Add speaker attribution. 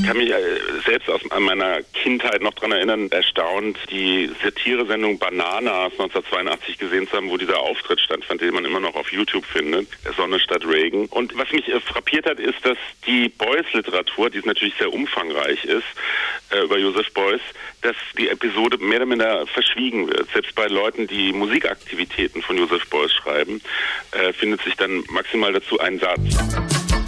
Speaker 1: kann mich selbst an meiner Kindheit noch daran erinnern, erstaunt, die Satiresendung Bananas 1982 gesehen zu haben, wo dieser Auftritt stattfand, den man immer noch auf YouTube findet, Sonne statt Regen. Und was mich frappiert hat, ist, dass die Beuys-Literatur, die natürlich sehr umfangreich ist, über Joseph Beuys, dass die Episode mehr oder minder verschwiegen wird. Selbst bei Leuten, die Musikaktivitäten von Joseph Beuys schreiben, findet sich dann maximal dazu ein Satz.